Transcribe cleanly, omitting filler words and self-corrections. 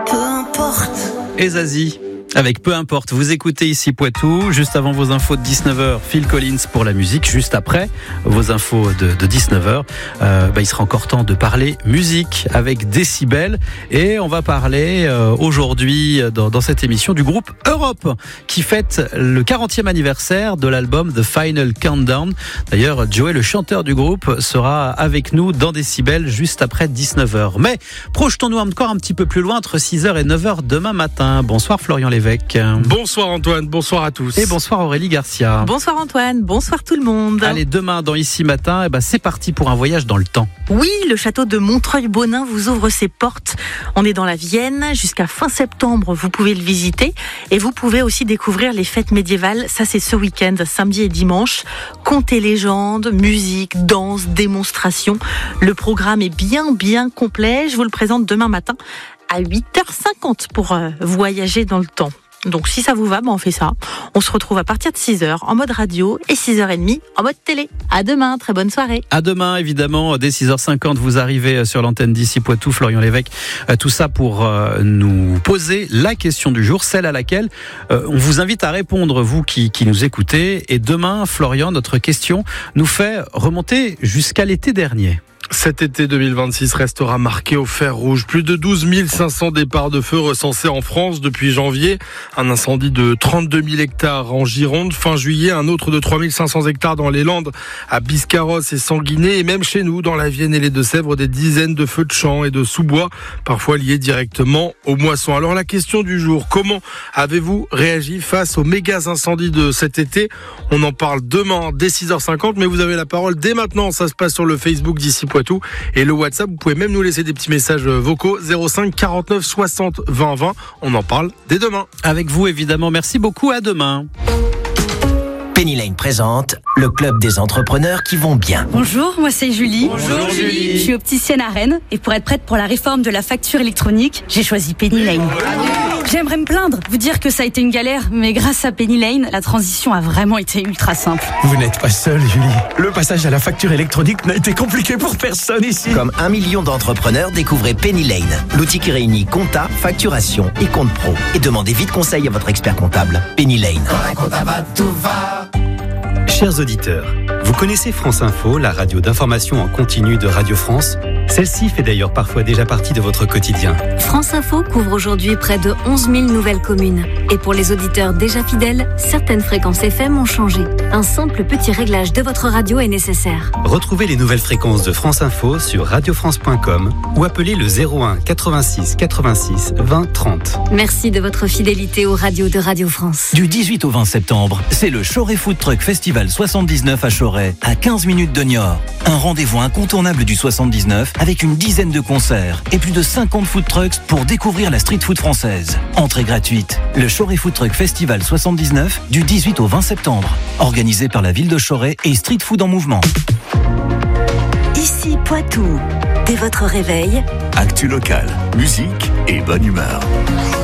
peu importe. Et Zazie, avec Peu importe, vous écoutez ici Poitou, juste avant vos infos de 19h, Phil Collins pour la musique, juste après vos infos de 19h, il sera encore temps de parler musique avec Décibel, et on va parler aujourd'hui dans cette émission du groupe Europe qui fête le 40e anniversaire de l'album The Final Countdown. D'ailleurs, Joey, le chanteur du groupe, sera avec nous dans Décibel juste après 19h. Mais projetons-nous encore un petit peu plus loin, entre 6h et 9h demain matin. Bonsoir Florian Lévesque. Bonsoir Antoine, bonsoir à tous. Et bonsoir Aurélie Garcia. Bonsoir Antoine, bonsoir tout le monde. Allez, demain dans Ici Matin, c'est parti pour un voyage dans le temps. Oui, le château de Montreuil-Beaunin vous ouvre ses portes. On est dans la Vienne, jusqu'à fin septembre, vous pouvez le visiter. Et vous pouvez aussi découvrir les fêtes médiévales, ça c'est ce week-end, samedi et dimanche. Contes et légendes, musique, danse, démonstration. Le programme est bien complet, je vous le présente demain matin à 8h50 pour voyager dans le temps. Donc si ça vous va, on fait ça. On se retrouve à partir de 6h en mode radio et 6h30 en mode télé. À demain, très bonne soirée. À demain, évidemment, dès 6h50, vous arrivez sur l'antenne d'ici Poitou, Florian Lévesque. Tout ça pour nous poser la question du jour, celle à laquelle on vous invite à répondre, vous qui nous écoutez. Et demain, Florian, notre question nous fait remonter jusqu'à l'été dernier. Cet été 2026 restera marqué au fer rouge. Plus de 12 500 départs de feu recensés en France depuis janvier. Un incendie de 32 000 hectares en Gironde. Fin juillet, un autre de 3 500 hectares dans les Landes, à Biscarrosse et Sanguinet. Et même chez nous, dans la Vienne et les Deux-Sèvres, des dizaines de feux de champs et de sous-bois, parfois liés directement aux moissons. Alors la question du jour, comment avez-vous réagi face aux méga incendies de cet été ? On en parle demain dès 6h50, mais vous avez la parole dès maintenant. Ça se passe sur le Facebook d'ici Poitou et le WhatsApp. Vous pouvez même nous laisser des petits messages vocaux 05 49 60 20 20. On en parle dès demain. Avec vous évidemment. Merci beaucoup. À demain. Penny Lane présente le club des entrepreneurs qui vont bien. Bonjour, moi c'est Julie. Bonjour Julie. Je suis opticienne à Rennes et pour être prête pour la réforme de la facture électronique, j'ai choisi Penny Lane. J'aimerais me plaindre, vous dire que ça a été une galère, mais grâce à Penny Lane, la transition a vraiment été ultra simple. Vous n'êtes pas seule, Julie. Le passage à la facture électronique n'a été compliqué pour personne ici. Comme 1 million d'entrepreneurs, découvrez Penny Lane, l'outil qui réunit compta, facturation et compte pro. Et demandez vite conseil à votre expert comptable. Penny Lane. Chers auditeurs, vous connaissez France Info, la radio d'information en continu de Radio France ? Celle-ci fait d'ailleurs parfois déjà partie de votre quotidien. France Info couvre aujourd'hui près de 11 000 nouvelles communes. Et pour les auditeurs déjà fidèles, certaines fréquences FM ont changé. Un simple petit réglage de votre radio est nécessaire. Retrouvez les nouvelles fréquences de France Info sur radiofrance.com ou appelez le 01 86 86 20 30. Merci de votre fidélité aux radios de Radio France. Du 18 au 20 septembre, c'est le Choret Food Truck Festival 79 à Choret, à 15 minutes de Niort. Un rendez-vous incontournable du 79 avec une dizaine de concerts et plus de 50 food trucks pour découvrir la street food française. Entrée gratuite. Le Choret Food Truck Festival 79 du 18 au 20 septembre. Organisé par la ville de Choret et Street Food en Mouvement. Ici Poitou. Dès votre réveil, actu local, musique et bonne humeur.